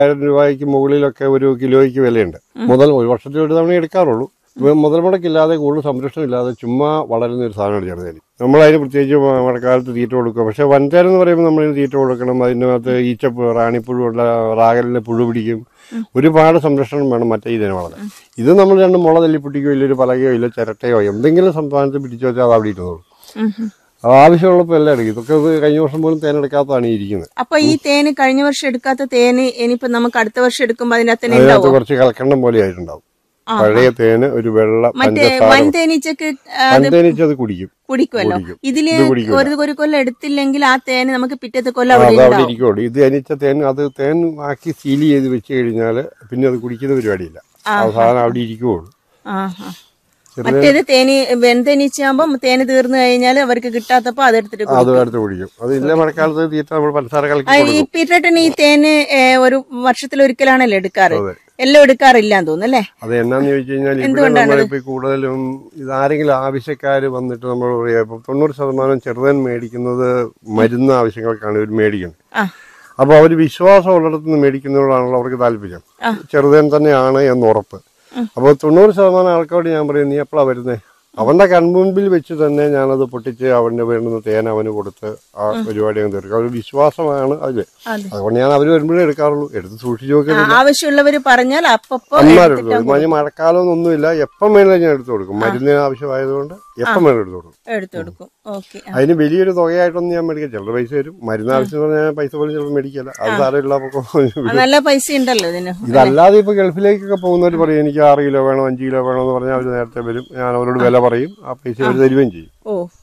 രൂപയ്ക്ക് മുകളിലൊക്കെ ഒരു കിലോയ്ക്ക് വിലയുണ്ട്. ഒരു വർഷത്തിൽ ഒരു തവണ എടുക്കാറുള്ളൂ. മുതൽ മുടക്കില്ലാതെ കൂടുതൽ സംരക്ഷണം ഇല്ലാതെ ചുമ്മാ വളരുന്ന ഒരു സാധനമാണ് ചെറുതേനി. നമ്മളതിന് പ്രത്യേകിച്ച് മഴക്കാലത്ത് തീറ്റ കൊടുക്കുക. പക്ഷെ വൻതേൻ എന്ന് പറയുമ്പോൾ നമ്മളിന് തീറ്റ കൊടുക്കണം. അതിനകത്ത് റാണിപ്പുഴു ഉള്ള റാഗലിലെ പുഴു പിടിക്കും. ഒരുപാട് സംരക്ഷണം വേണം മറ്റേ ഇതിനെ വളരാൻ. ഇത് നമ്മൾ രണ്ട് മുള തല്ലിപ്പൊട്ടിക്കോ ഇല്ല ഒരു പലകയോ ഇല്ല ചിരട്ടയോ എന്തെങ്കിലും സംസ്ഥാനത്ത് പിടിച്ചു വെച്ചാൽ അത് അവിടെ ഇരുന്നോളൂ. ആവശ്യമുള്ളപ്പോൾ എല്ലാം എടുക്കും. ഇതൊക്കെ കഴിഞ്ഞ വർഷം പോലും തേൻ എടുക്കാത്തതാണ് ഈ ഇരിക്കുന്നത്. അപ്പൊ ഈ തേന് കഴിഞ്ഞ വർഷം എടുക്കാത്ത തേന് ഇനിയിപ്പോ നമുക്ക് അടുത്ത വർഷം എടുക്കുമ്പോൾ അതിനകത്ത് കുറച്ച് കൽക്കണ്ടം പോലെ ആയിട്ടുണ്ടാവും. പഴയ തേന് ഒരു വെള്ള വൻതേനീച്ചക്ക് അത് കുടിക്കുമല്ലോ. ഇതില് ഒരു കൊല്ലം എടുത്തില്ലെങ്കിൽ ആ തേന് നമുക്ക് പിറ്റത്തെ കൊല്ലം അവിടെ ഇരിക്കുള്ളൂ. ഇത് അനിച്ച തേൻ അത് തേൻ ആക്കി സീൽ ചെയ്ത് വെച്ച് കഴിഞ്ഞാല് പിന്നെ അത് കുടിക്കുന്ന പരിപാടിയില്ല. സാധനം അവിടെ ഇരിക്കുള്ളൂ. മറ്റേത് വെന്തേനീച്ചയാകുമ്പോ തേന് തീർന്നു കഴിഞ്ഞാൽ അവർക്ക് കിട്ടാത്തപ്പോ അതെടുത്തിട്ട് കുടിക്കും. അത് ഇല്ല മഴക്കാലത്ത് തീറ്റ നമ്മൾ പഞ്ചസാര കളി. ഈ പീറ്റേട്ടൻ ഈ തേന് ഒരു വർഷത്തിൽ ഒരിക്കലാണല്ലോ എടുക്കാറ്. എല്ലാം എടുക്കാറില്ലാന്ന് തോന്നുന്നു അല്ലേ? അത് എന്നാന്ന് ചോദിച്ചു കഴിഞ്ഞാൽ നമ്മളിപ്പോ കൂടുതലും ഇതാരെങ്കിലും ആവശ്യക്കാര് വന്നിട്ട് നമ്മൾ പറയാ 90% ചെറുതൻ മേടിക്കുന്നത് മരുന്ന് ആവശ്യങ്ങൾക്കാണ് ഇവർ മേടിക്കുന്നത്. അപ്പൊ അവര് വിശ്വാസം ഉള്ളിടത്ത് നിന്ന് മേടിക്കുന്നതോടാണല്ലോ അവർക്ക് താല്പര്യം. ചെറുതൻ തന്നെയാണ് എന്ന് ഉറപ്പ്. അപ്പൊ 90% ആൾക്കാരോട് ഞാൻ പറയും നീ എപ്പോഴാ വരുന്നേ? അവന്റെ കൺമുമ്പിൽ വെച്ച് തന്നെ ഞാനത് പൊട്ടിച്ച് അവന്റെ വേണ്ടുന്ന തേൻ അവന് കൊടുത്ത് ആ പരിപാടി അങ്ങ് തീർക്കും. ഒരു വിശ്വാസമാണ് അതില്. അതുകൊണ്ട് ഞാൻ അവര് വരുമ്പോഴേ എടുക്കാറുള്ളൂ. എടുത്ത് സൂക്ഷിച്ചു നോക്കുന്നത് ആവശ്യമുള്ളവര് പറഞ്ഞാൽ മഴക്കാലം ഒന്നുമില്ല, എപ്പം വേണമെങ്കിലും ഞാൻ എടുത്തു കൊടുക്കും. മരുന്നിന് ആവശ്യമായതുകൊണ്ട് എപ്പം വേണം എടുത്തു കൊടുക്കും. അതിന് വലിയൊരു തുകയായിട്ടൊന്നും ഞാൻ മേടിക്കാം. ചിലർ പൈസ വരും. മരുന്ന് ആവശ്യം പറഞ്ഞാൽ പൈസ പോലും ചിലപ്പോൾ മേടിക്കില്ല. അത് സാരമില്ല. നല്ല പൈസ ഉണ്ടല്ലോ ഇതിന്. ഇതല്ലാതെ ഇപ്പൊ ഗൾഫിലേക്കൊക്കെ പോകുന്നവർ പറയും എനിക്ക് 6 കിലോ വേണം 5 കിലോ വേണം എന്ന് പറഞ്ഞാൽ അവര് നേരത്തെ വരും. ഞാൻ അവരോട് വില പറയും. ആ പൈസ അവർ തരുകയും ചെയ്യും.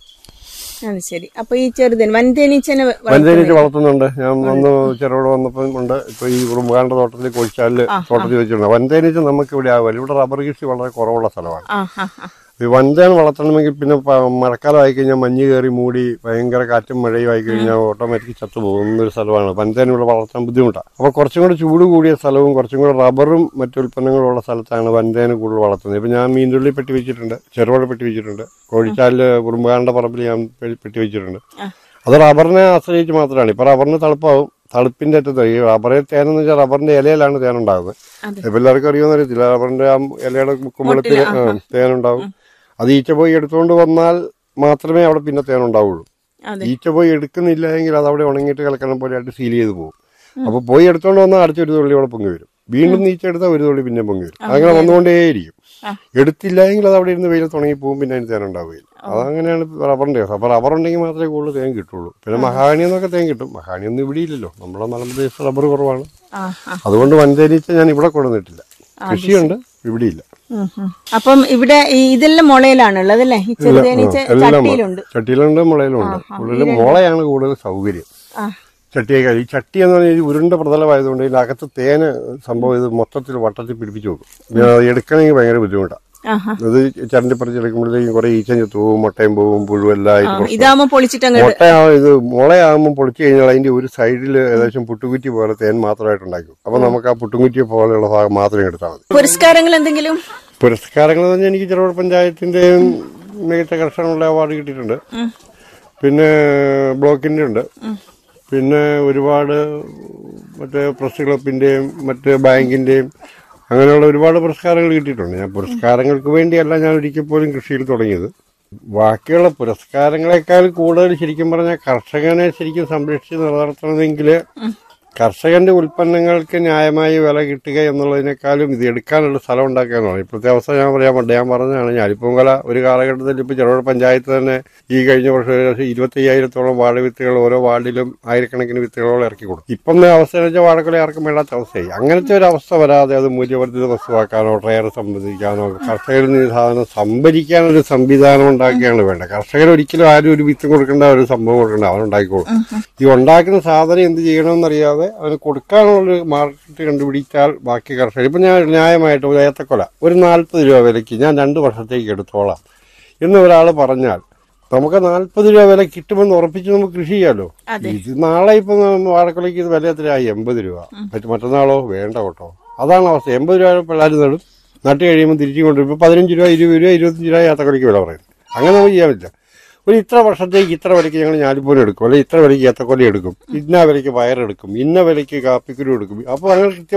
ശരി. അപ്പൊ ഈ ചെറുതേൻ വൻതേനീച്ച വളർത്തുന്നുണ്ട്. ഞാൻ വന്ന് ചെറുവിടെ വന്നപ്പോൾ ഉണ്ട്. ഇപ്പൊ ഈ ഉറുമ്പുകാണ്ട തോട്ടത്തിൽ കോഴിച്ചാലില് തോട്ടത്തിൽ വെച്ചിട്ടുണ്ട്. വൻതേനീച്ച നമുക്ക് ഇവിടെ ആവില്ല. ഇവിടെ റബ്ബർ കൃഷി വളരെ കുറവുള്ള സ്ഥലമാണ്. ഈ വൻതേൻ വളർത്തണമെങ്കിൽ പിന്നെ മഴക്കാലം ആയിക്കഴിഞ്ഞാൽ മഞ്ഞ് കയറി മൂടി ഭയങ്കര കാറ്റും മഴയും ആയിക്കഴിഞ്ഞാൽ ഓട്ടോമാറ്റിക് ചത്തുപോകുന്ന ഒരു സ്ഥലമാണ്. വൻതേൻ ഇവിടെ വളർത്താൻ ബുദ്ധിമുട്ടാണ്. അപ്പോൾ കുറച്ചും കൂടെ ചൂട് കൂടിയ സ്ഥലവും കുറച്ചും കൂടെ റബ്ബറും മറ്റു ഉൽപ്പന്നങ്ങളും ഉള്ള സ്ഥലത്താണ് വൻതേന് കൂടുതൽ വളർത്തുന്നത്. ഇപ്പം ഞാൻ മീൻതുള്ളി പെട്ടി വെച്ചിട്ടുണ്ട്, ചെറുപഴ പെട്ടി വെച്ചിട്ടുണ്ട്, കോഴിച്ചാലില് കുറുമ്പുകാണ്ട പറമ്പിൽ ഞാൻ പെട്ടി വെച്ചിട്ടുണ്ട്. അത് റബ്ബറിനെ ആശ്രയിച്ച് മാത്രമാണ്. ഇപ്പൊ റബ്ബറിന് തണുപ്പാവും. തണുപ്പിന്റെ അറ്റത്ത് ഈ റബ്ബറിൽ തേനെന്ന് വെച്ചാൽ റബ്ബറിന്റെ ഇലയിലാണ് തേനുണ്ടാകുന്നത്. ഇപ്പൊ എല്ലാവർക്കും അറിയുമെന്ന് അറിയത്തില്ല. റബ്ബറിന്റെ ആ ഇലയുടെ കുമ്പളത്തിൽ തേനുണ്ടാവും. അത് ഈച്ച പോയി എടുത്തുകൊണ്ട് വന്നാൽ മാത്രമേ അവിടെ പിന്നെ തേനുണ്ടാവുള്ളൂ. ഈച്ച പോയി എടുക്കുന്നില്ല എങ്കിൽ അത് അവിടെ ഉണങ്ങിയിട്ട് കിടക്കണം പോലെ ആയിട്ട് സീൽ ചെയ്ത് പോകും. അപ്പൊ പോയി എടുത്തോണ്ട് വന്നാൽ അടുത്തൊരു തുള്ളി അവിടെ പൊങ്ങി വരും. വീണ്ടും നീച്ച എടുത്താൽ ഒരു തുള്ളി പിന്നെ പൊങ്ങി വരും. അങ്ങനെ വന്നുകൊണ്ടേയിരിക്കും. എടുത്തില്ല എങ്കിൽ അത് അവിടെ ഇരുന്ന് വെയിലത്ത് ഉണങ്ങി പോകും. പിന്നെ അതിന് തേനുണ്ടാവുകയില്ല. അതങ്ങനെയാണ് റബ്ബറിന്റെ. അപ്പൊ റബ്ബർ ഉണ്ടെങ്കിൽ മാത്രമേ കൂടുതൽ തേൻ കിട്ടുള്ളൂ. പിന്നെ മഹാഗണി എന്നൊക്കെ തേൻ കിട്ടും. മഹാഗണിയൊന്നും ഇവിടെ ഇല്ലല്ലോ. നമ്മുടെ മലമ്പ്രദേശത്ത് റബ്ബർ കുറവാണ്. അതുകൊണ്ട് വൻതേനീച്ച ഞാൻ ഇവിടെ കൊണ്ടുവന്നിട്ടില്ല. കൃഷിയുണ്ട്, ഇവിടെ ഇല്ല. അപ്പം ഇവിടെ ഇതെല്ലാം മുളയിലാണുള്ളത് അല്ലേ? ചട്ടിയിലുണ്ട്, മുളയിലുണ്ട്. കൂടുതലും മുളയാണ് കൂടുതൽ സൗകര്യം. ചട്ടിയെ ഈ ചട്ടി എന്ന് പറഞ്ഞാൽ ഉരുണ്ട പ്രതലമായതുകൊണ്ട് ഇതിന്റെ അകത്ത് തേന് സംഭവം ഇത് മൊത്തത്തിൽ വട്ടത്തിൽ പിടിപ്പിച്ചു വെക്കും. എടുക്കണമെങ്കിൽ ഭയങ്കര ബുദ്ധിമുട്ടാണ്. അത് ചരണ്ടിപ്പറിച്ച് എടുക്കുമ്പോഴത്തേക്കും കുറെ ഈച്ചം ചത്തു പോവും, മുട്ടയും പോവും, പുഴുവെല്ലാം. ഇത് മുളയാകുമ്പോൾ പൊളിച്ചു കഴിഞ്ഞാൽ അതിന്റെ ഒരു സൈഡിൽ ഏകദേശം പുട്ടുകുറ്റി പോലെ തേൻ മാത്രമായിട്ട് ഉണ്ടാക്കും. അപ്പൊ നമുക്ക് ആ പുട്ടുകുറ്റിയെ പോലെയുള്ള ഭാഗം മാത്രമേ എടുത്താൽ മതി. പുരസ്കാരങ്ങൾ എന്തെങ്കിലും? പുരസ്കാരങ്ങൾ എന്ന് പറഞ്ഞാൽ എനിക്ക് ചെറുപുഴ പഞ്ചായത്തിന്റെ മികച്ച കർഷകനുള്ള അവാർഡ് കിട്ടിയിട്ടുണ്ട്. പിന്നെ ബ്ലോക്കിന്റെ ഉണ്ട്. പിന്നെ ഒരുപാട് മറ്റേ പ്രസ് ക്ലബിന്റെയും മറ്റ് ബാങ്കിന്റെയും അങ്ങനെയുള്ള ഒരുപാട് പുരസ്കാരങ്ങൾ കിട്ടിയിട്ടുണ്ട്. ഞാൻ പുരസ്കാരങ്ങൾക്ക് വേണ്ടിയല്ല ഞാൻ ഒരിക്കൽ പോലും കൃഷിയിൽ തുടങ്ങിയത്. ബാക്കിയുള്ള പുരസ്കാരങ്ങളെക്കാൾ കൂടുതൽ ശരിക്കും പറഞ്ഞാൽ കർഷകനെ ശരിക്കും സംരക്ഷിച്ച് നിലനിർത്തണമെങ്കിൽ കർഷകന്റെ ഉൽപ്പന്നങ്ങൾക്ക് ന്യായമായ വില കിട്ടുക എന്നുള്ളതിനേക്കാളും ഇത് എടുക്കാനുള്ള സ്ഥലം ഉണ്ടാക്കാനാണ് ഇപ്പോഴത്തെ അവസ്ഥ. ഞാൻ പറഞ്ഞതാണ്. ഞാലിപ്പൂങ്കല ഒരു കാലഘട്ടത്തിൽ ഇപ്പൊ ചെറുപുഴ പഞ്ചായത്ത് തന്നെ ഈ കഴിഞ്ഞ വർഷം 25,000-ഓളം വാഴവിത്തുകൾ ഓരോ വാർഡിലും ആയിരക്കണക്കിന് വിത്തുകളോളം ഇറക്കി കൊടുക്കും. ഇപ്പം അവസ്ഥ വെച്ചാൽ വാഴക്കൊല ആർക്കും വേണ്ടാത്ത അവസ്ഥയായി. അങ്ങനത്തെ ഒരു അവസ്ഥ വരാതെ അത് മൂല്യവർദ്ധിത വസ്തുവാക്കാനോ ട്രയർ സംബന്ധിക്കാനോ കർഷകരിൽ നിന്ന് സാധനം സംഭരിക്കാനൊരു സംവിധാനം ഉണ്ടാക്കുകയാണ് വേണ്ടത്. കർഷകർ ഒരിക്കലും ആരും ഒരു വിത്ത് കൊടുക്കേണ്ട, ഒരു സംഭവം കൊടുക്കേണ്ട, അവനുണ്ടായിക്കോളും. ഈ ഉണ്ടാക്കുന്ന സാധനം എന്ത് ചെയ്യണമെന്നറിയാതെ അവന് കൊടുക്കാനുള്ളൊരു മാർക്കറ്റ് കണ്ടുപിടിച്ചാൽ ബാക്കി കർഷകർ. ഇപ്പം ഞാൻ ന്യായമായിട്ട് ഒരു ഏത്തക്കൊല ഒരു 40 രൂപ വിലയ്ക്ക് ഞാൻ 2 വർഷത്തേക്ക് എടുത്തോളാം എന്ന് ഒരാൾ പറഞ്ഞാൽ നമുക്ക് 40 രൂപ വില കിട്ടുമെന്ന് ഉറപ്പിച്ച് നമുക്ക് കൃഷി ചെയ്യാമല്ലോ. ഇത് നാളെ ഇപ്പം വാഴക്കൊലയ്ക്ക് ഇത് വില എത്രയായി? 80 രൂപ. മറ്റന്നാളോ? വേണ്ട കേട്ടോ. അതാണ് അവസ്ഥ. 80 രൂപ പിള്ളേർ നടും, നട്ട് കഴിയുമ്പോൾ തിരിച്ചു കൊണ്ടുവരും. ഇപ്പം 15 രൂപ, 20 രൂപ, 25 രൂപ ഏത്തക്കൊലയ്ക്ക് വില പറയുന്നത്. അങ്ങനെ നമുക്ക് ചെയ്യാൻ പറ്റില്ല. ഒരു ഇത്ര വർഷത്തേക്ക് ഇത്ര വിലയ്ക്ക് ഞങ്ങൾ ഞാലിപ്പൂരം എടുക്കും, അല്ലെങ്കിൽ ഇത്ര വിലയ്ക്ക് ഏത്തക്കൊല എടുക്കും, ഇന്ന വിലയ്ക്ക് പയറെടുക്കും, ഇന്ന വിലയ്ക്ക് കാപ്പിക്കുരു എടുക്കും. അപ്പോൾ അങ്ങനെ